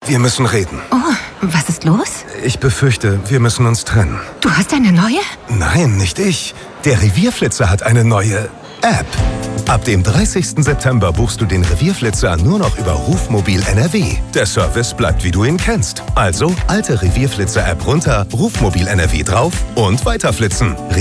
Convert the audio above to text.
Wir müssen reden. Oh, was ist los? Ich befürchte, wir müssen uns trennen. Du hast eine neue? Nein, nicht ich. Der Revierflitzer hat eine neue App. Ab dem 30. September buchst du den Revierflitzer nur noch über Rufmobil NRW. Der Service bleibt, wie du ihn kennst. Also alte Revierflitzer-App runter, Rufmobil NRW drauf und weiterflitzen.